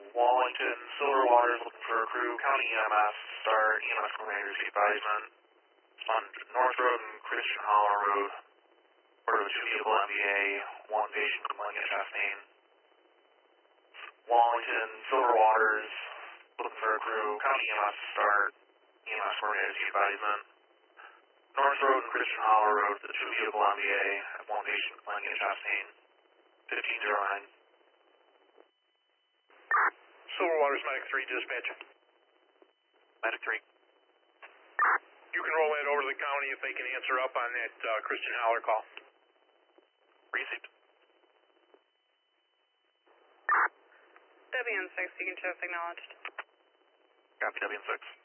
Wallington, Silver Waters looking for a crew. County EMS, start EMS coordinator, seek advisement. On North Road and Christian Hollow Road. Order of 2 vehicle MVA, 1 patient complaining of chest pain. Wallington, Silver Waters looking for a crew. County EMS, start EMS coordinator, seek advisement. North Road and Christian Hollow Road, the 2 vehicle MVA, 1 patient complaining of chest pain. 1509. Silver Waters, Medic 3, dispatch. Medic 3. You can roll that over to the county if they can answer up on that Christian Holler call. Received. WN6, you can just acknowledged. Copy WN6.